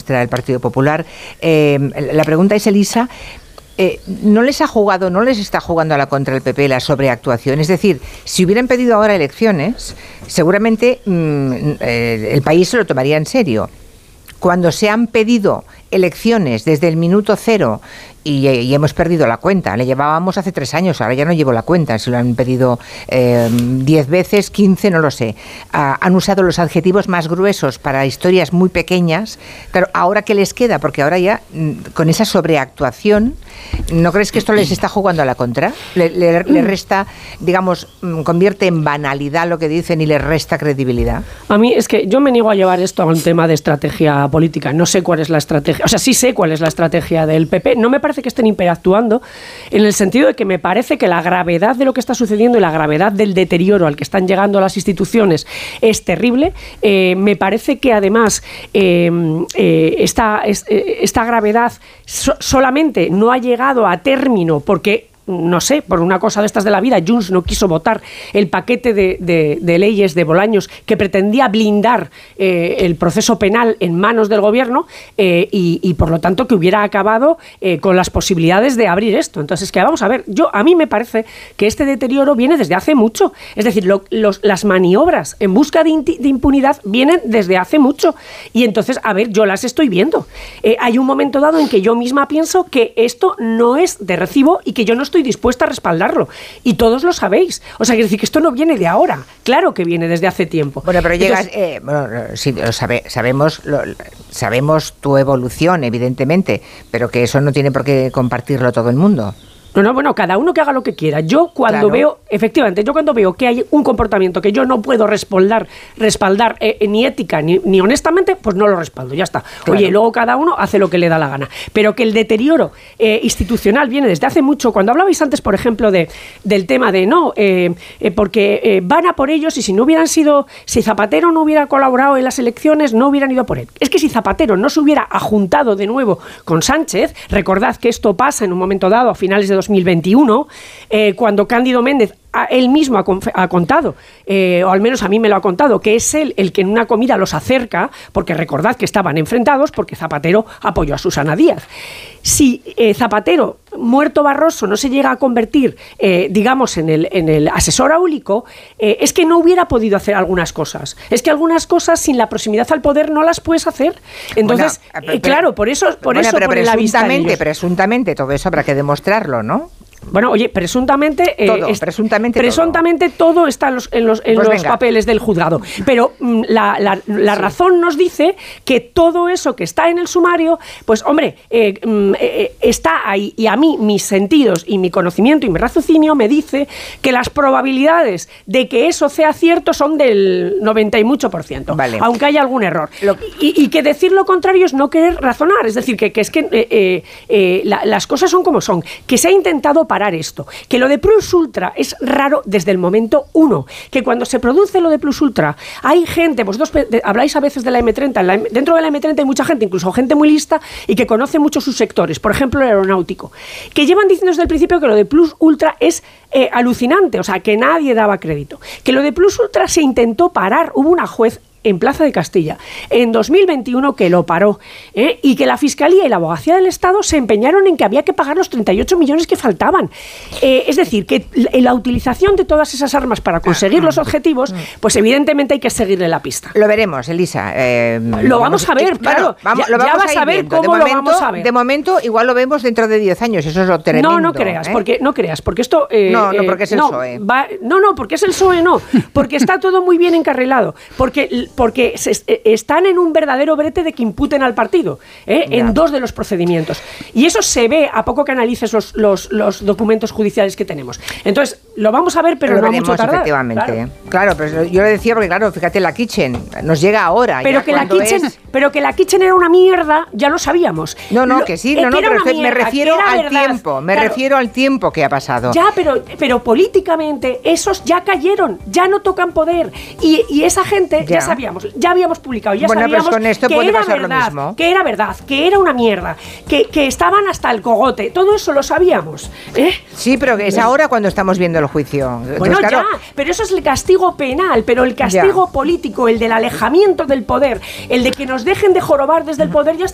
ministra del Partido Popular. La pregunta es, Elisa, ¿no les está jugando a la contra el PP la sobreactuación? Es decir, si hubieran pedido ahora elecciones, seguramente el país se lo tomaría en serio. Cuando se han pedido elecciones desde el minuto cero y hemos perdido la cuenta, le llevábamos hace 3 años, ahora ya no llevo la cuenta, si lo han pedido 10 veces, 15, no lo sé. Han usado los adjetivos más gruesos para historias muy pequeñas. Claro, ¿ahora qué les queda? Porque ahora ya, con esa sobreactuación, ¿no crees que esto les está jugando a la contra? ¿Le resta, digamos, convierte en banalidad lo que dicen y les resta credibilidad? A mí es que yo me niego a llevar esto a un tema de estrategia política. No sé cuál es la estrategia, o sea, sí sé cuál es la estrategia del PP. No me parece que estén hiperactuando, en el sentido de que me parece que la gravedad de lo que está sucediendo y la gravedad del deterioro al que están llegando las instituciones es terrible. Me parece que además esta gravedad solamente no ha llegado a término porque, no sé, por una cosa de estas de la vida, Junts no quiso votar el paquete de leyes de Bolaños que pretendía blindar el proceso penal en manos del gobierno y por lo tanto que hubiera acabado con las posibilidades de abrir esto. Entonces, que vamos a ver, a mí me parece que este deterioro viene desde hace mucho. Es decir, las maniobras en busca de impunidad vienen desde hace mucho. Y entonces, a ver, yo las estoy viendo. Hay un momento dado en que yo misma pienso que esto no es de recibo y que yo no estoy dispuesta a respaldarlo. Y todos lo sabéis. O sea, quiero decir que esto no viene de ahora. Claro que viene desde hace tiempo. Bueno, pero llegas... sí, sabemos tu evolución, evidentemente, pero que eso no tiene por qué compartirlo todo el mundo. No, bueno, cada uno que haga lo que quiera. Yo cuando veo que hay un comportamiento que yo no puedo respaldar ni ética ni honestamente, pues no lo respaldo, ya está. Claro. Oye, luego cada uno hace lo que le da la gana. Pero que el deterioro institucional viene desde hace mucho. Cuando hablabais antes, por ejemplo, del tema de porque van a por ellos y si Zapatero no hubiera colaborado en las elecciones, no hubieran ido por él. Es que si Zapatero no se hubiera ajuntado de nuevo con Sánchez, recordad que esto pasa en un momento dado, a finales de 2021, cuando Cándido Méndez él mismo ha contado, o al menos a mí me lo ha contado, que es él el que en una comida los acerca, porque recordad que estaban enfrentados porque Zapatero apoyó a Susana Díaz. Si Zapatero, muerto Barroso, no se llega a convertir, digamos, en el asesor áulico, es que no hubiera podido hacer algunas cosas. Es que algunas cosas sin la proximidad al poder no las puedes hacer. Entonces, claro, por eso presuntamente todo eso habrá que demostrarlo, ¿no? Bueno, oye, presuntamente todo está en los papeles del juzgado. Pero la razón nos dice que todo eso que está en el sumario, pues hombre, está ahí. Y a mí, mis sentidos y mi conocimiento y mi raciocinio me dice que las probabilidades de que eso sea cierto son del 90 y mucho por ciento, vale, aunque haya algún error. Y que decir lo contrario es no querer razonar. Es decir, que es que las cosas son como son. Que se ha intentado parar esto, que lo de Plus Ultra es raro desde el momento 1, que cuando se produce lo de Plus Ultra hay gente, vosotros habláis a veces de la M30, dentro de la M30 hay mucha gente, incluso gente muy lista y que conoce mucho sus sectores, por ejemplo el aeronáutico, que llevan diciendo desde el principio que lo de Plus Ultra es alucinante, o sea, que nadie daba crédito, que lo de Plus Ultra se intentó parar, hubo una juez en Plaza de Castilla, en 2021 que lo paró, y que la Fiscalía y la Abogacía del Estado se empeñaron en que había que pagar los 38 millones que faltaban. Es decir, que la utilización de todas esas armas para conseguir los objetivos, pues evidentemente hay que seguirle la pista. Lo veremos, Elisa. Lo vamos a ver, claro. Ya vas a ver cómo lo vamos a ver. De momento, igual lo vemos dentro de 10 años, eso es lo tremendo. No creas, porque esto... porque es el PSOE. Porque es el PSOE, porque está todo muy bien encarrilado, porque están en un verdadero brete de que imputen al partido, en 2 de los procedimientos. Y eso se ve a poco que analices los documentos judiciales que tenemos. Entonces, lo vamos a ver, pero no mucho tardar. Efectivamente. Claro, pero yo le decía, porque claro, fíjate, la Kitchen nos llega ahora. Pero que la Kitchen era una mierda, ya lo sabíamos. Me refiero al tiempo que ha pasado. Ya, pero políticamente esos ya cayeron, ya no tocan poder. Y esa gente, ya sabíamos, ya habíamos publicado, ya sabíamos pues con esto que era verdad, que era verdad, que era una mierda, que estaban hasta el cogote, todo eso lo sabíamos. Sí, pero es ahora cuando estamos viendo el juicio. Bueno, claro, pero eso es el castigo penal, pero el castigo político, el del alejamiento del poder, el de que nos dejen de jorobar desde el poder, ya está